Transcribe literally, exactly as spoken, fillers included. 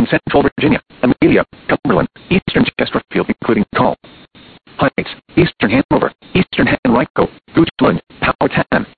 in Central Virginia, Amelia, Cumberland, Eastern Chesterfield including Call Heights, Eastern Hanover, Eastern Henrico, Goochland, Powhatan,